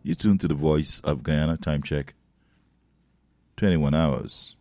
You tune to the Voice of Guyana. Time check, 21 hours.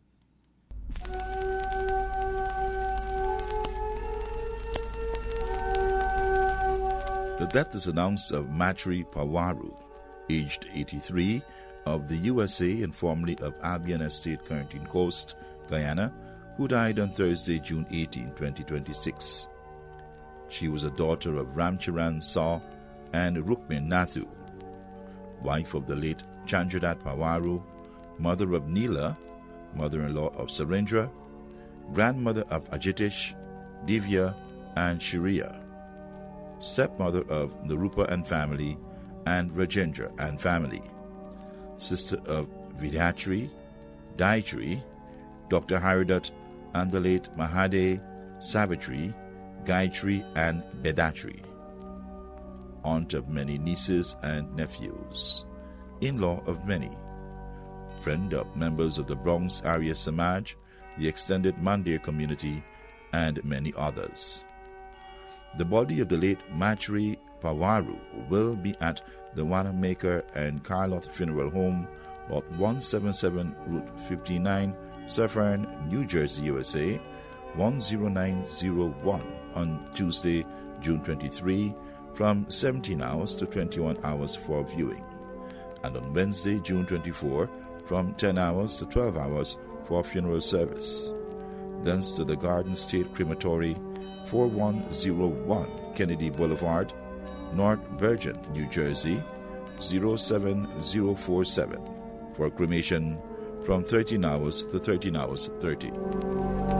The death is announced of Matri Pawaru, aged 83, of the USA and formerly of Albion Estate, Quarantine Coast, Guyana, who died on Thursday, June 18, 2026. She was a daughter of Ramcharan Saw and Rukmin Nathu, wife of the late Chandradat Pawaru, mother of Neela, mother-in-law of Surendra, grandmother of Ajitish, Divya, and Shriya, stepmother of Narupa and family, and Rajendra and family, sister of Vidhatri, Dayatri, Dr. Haridat, and the late Mahade, Savitri, Gayatri, and Bedatri, aunt of many nieces and nephews, in-law of many, friend of members of the Bronx Arya Samaj, the extended Mandir community, and many others. The body of the late Matri Pawaru will be at the Wanamaker and Carloth Funeral Home, Lot 177, Route 59, Suffern, New Jersey, USA, 10901 on Tuesday, June 23, from 17 hours to 21 hours for viewing, and on Wednesday, June 24, from 10 hours to 12 hours for funeral service. Thence to the Garden State Crematory, 4101 Kennedy Boulevard, North Virgin, New Jersey, 07047, for cremation from 13 hours to 13 hours 30.